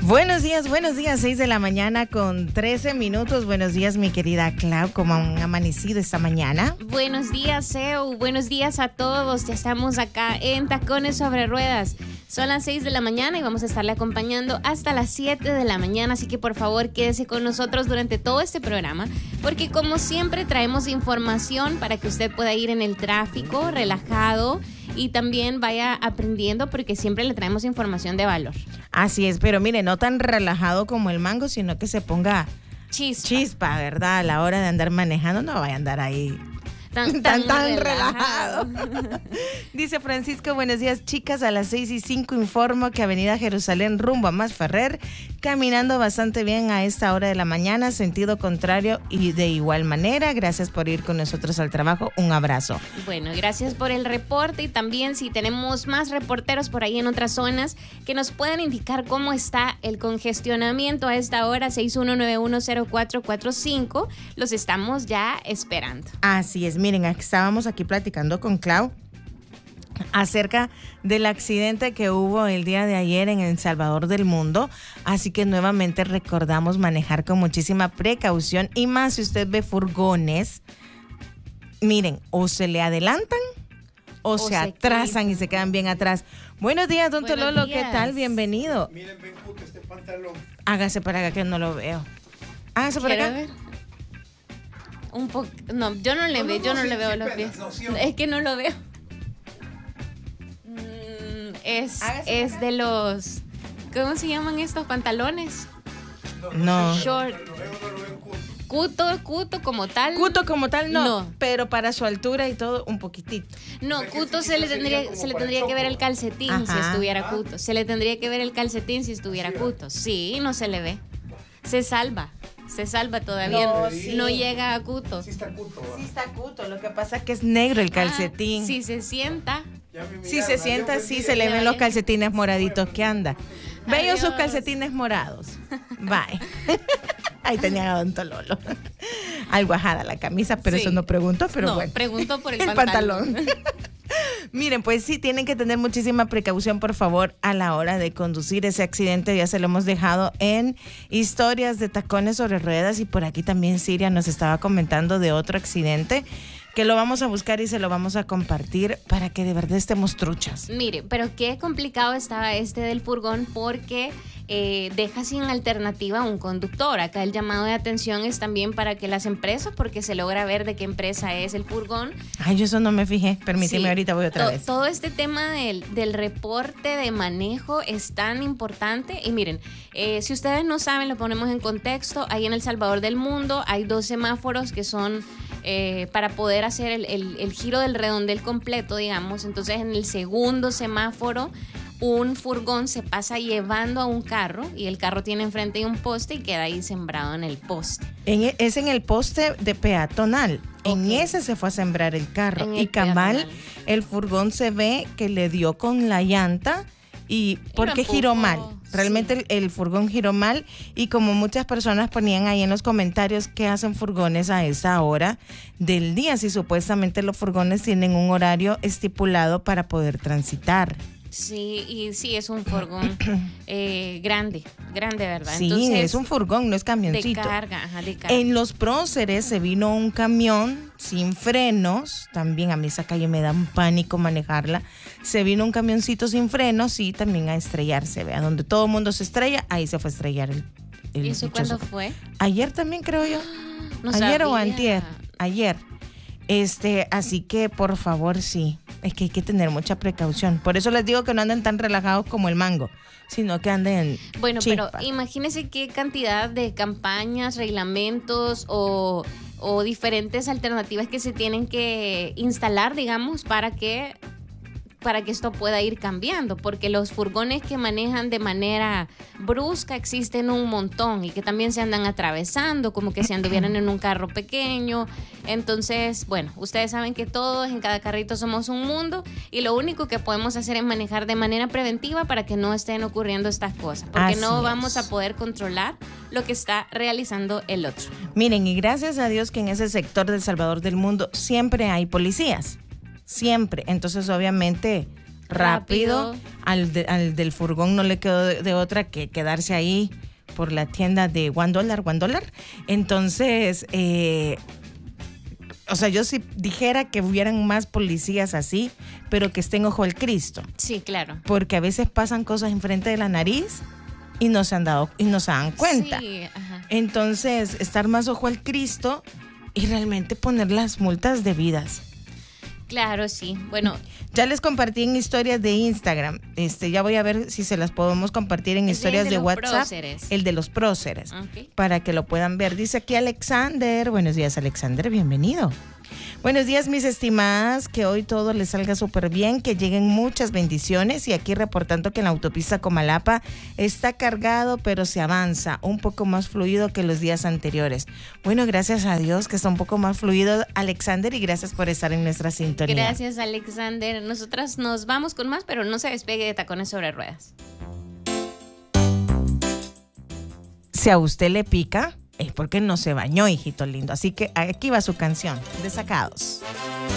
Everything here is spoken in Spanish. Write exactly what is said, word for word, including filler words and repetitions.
Buenos días, buenos días, seis de la mañana con trece minutos. Buenos días, mi querida Clau, ¿cómo han amanecido esta mañana? Buenos días, Seu, buenos días a todos. Ya estamos acá en Tacones sobre Ruedas. Son las seis de la mañana y vamos a estarle acompañando hasta las siete de la mañana, así que por favor quédese con nosotros durante todo este programa, porque como siempre traemos información para que usted pueda ir en el tráfico relajado y también vaya aprendiendo, porque siempre le traemos información de valor. Así es, pero mire, no tan relajado como el mango, sino que se ponga chispa, chispa, ¿verdad? A la hora de andar manejando, no vaya a andar ahí tan, tan, tan, tan relajado. relajado. Dice Francisco, buenos días, chicas, a las seis y cinco informo que Avenida Jerusalén rumbo a Masferrer, caminando bastante bien a esta hora de la mañana, sentido contrario y de igual manera. Gracias por ir con nosotros al trabajo, un abrazo. Bueno, gracias por el reporte, y también si tenemos más reporteros por ahí en otras zonas que nos puedan indicar cómo está el congestionamiento a esta hora, seis uno nueve uno cero cuatro cuatro cinco, los estamos ya esperando. Así es, miren, estábamos aquí platicando con Clau acerca del accidente que hubo el día de ayer en El Salvador del Mundo, así que nuevamente recordamos manejar con muchísima precaución, y más si usted ve furgones, miren, o se le adelantan o, o se, se atrasan quitan. Y se quedan bien atrás. Buenos días, don Buenos Tololo, días. ¿Qué tal? Bienvenido. Miren, ven, puto, este pantalón. Hágase para acá que no lo veo. Hágase para acá. Ver? Un poco, no, yo no le no, veo, no, yo no, no le sí, veo sí, los pies. No, sí, es que no lo veo. Mm, es es de los, ¿cómo se llaman estos pantalones? No. Short. Cuto, cuto como tal. Cuto como tal no, no, pero para su altura y todo un poquitito. No, cuto se le tendría, se le tendría que ver el calcetín. Ajá. Si estuviera cuto. Se le tendría que ver el calcetín si estuviera sí, cuto. Sí, no se le ve. Se salva. Se salva todavía, no, sí. no llega a cuto. Sí está cuto. Sí está cuto, lo que pasa es que es negro el calcetín. Ah, si se sienta. Si se sienta, sí se le ven los calcetines moraditos que anda. Veo sus calcetines morados. Bye. Ahí tenía a don Tololo. Algo ajada la camisa, pero sí. Eso no preguntó, pero no, bueno. Preguntó por el, el pantalón. pantalón. Miren, pues sí, tienen que tener muchísima precaución, por favor, a la hora de conducir. Ese accidente ya se lo hemos dejado en historias de Tacones sobre Ruedas, y por aquí también Siria nos estaba comentando de otro accidente que lo vamos a buscar y se lo vamos a compartir para que de verdad estemos truchas. Mire, pero qué complicado estaba este del furgón, porque eh, deja sin alternativa a un conductor. Acá el llamado de atención es también para que las empresas, porque se logra ver de qué empresa es el furgón. Ay, yo eso no me fijé, permíteme, sí, ahorita voy otra to- vez. Todo este tema del, del reporte de manejo es tan importante. Y miren, eh, si ustedes no saben, lo ponemos en contexto. Ahí en El Salvador del Mundo hay dos semáforos que son eh, para poder hacer el, el, el giro del redondel completo, digamos. Entonces, en el segundo semáforo, un furgón se pasa llevando a un carro, y el carro tiene enfrente un poste y queda ahí sembrado en el poste. En, es en el poste de peatonal. Okay. En ese se fue a sembrar el carro. En el y cabal, peatonal. El furgón se ve que le dio con la llanta, y porque giró mal. Realmente sí. el, el furgón giró mal, y como muchas personas ponían ahí en los comentarios, ¿qué hacen furgones a esa hora del día? Si supuestamente los furgones tienen un horario estipulado para poder transitar. Sí, y sí, es un furgón eh, grande, grande, ¿verdad? Sí, entonces, es un furgón, no es camioncito. De carga, ajá, de carga. En Los Próceres se vino un camión sin frenos, también a mí esa calle me da un pánico manejarla. Se vino un camioncito sin frenos y también a estrellarse, vea, donde todo el mundo se estrella, ahí se fue a estrellar el, el ¿Y eso cuándo fue? Ayer también, creo yo. No Ayer sabía. o antier, ayer. Este, así que por favor, sí, es que hay que tener mucha precaución. Por eso les digo que no anden tan relajados como el mango, sino que anden Bueno, chispa. Pero imagínense qué cantidad de campañas, reglamentos o, o diferentes alternativas que se tienen que instalar, digamos, para que para que esto pueda ir cambiando, porque los furgones que manejan de manera brusca existen un montón, y que también se andan atravesando como que si anduvieran en un carro pequeño. Entonces, bueno, ustedes saben que todos en cada carrito somos un mundo, y lo único que podemos hacer es manejar de manera preventiva para que no estén ocurriendo estas cosas, porque Así no vamos es. a poder controlar lo que está realizando el otro. Miren, y gracias a Dios que en ese sector del Salvador del Mundo siempre hay policías. Siempre. Entonces, obviamente, rápido. Rápido. Al, de- al del furgón no le quedó de, de otra que quedarse ahí por la tienda de one dólar, one dólar. Entonces, eh, o sea, yo si dijera que hubieran más policías así, pero que estén ojo al Cristo. Sí, claro. Porque a veces pasan cosas enfrente de la nariz y no se han dado y no se dan cuenta. Sí, ajá. Entonces, estar más ojo al Cristo y realmente poner las multas debidas. Claro, sí. Bueno, Ya les compartí en historias de Instagram. Este, ya voy a ver si se las podemos compartir en El de- historias el de de, los WhatsApp. próceres. El de los próceres. Ok. Para que lo puedan ver. Dice aquí Alexander. Buenos días, Alexander. Bienvenido. Buenos días, mis estimadas, que hoy todo les salga súper bien, que lleguen muchas bendiciones y aquí reportando que en la autopista Comalapa está cargado, pero se avanza un poco más fluido que los días anteriores. Bueno, gracias a Dios que está un poco más fluido, Alexander, y gracias por estar en nuestra sintonía. Gracias, Alexander. Nosotras nos vamos con más, pero no se despegue de Tacones sobre Ruedas. Si a usted le pica, es porque no se bañó, hijito lindo. Así que aquí va su canción, Desacados.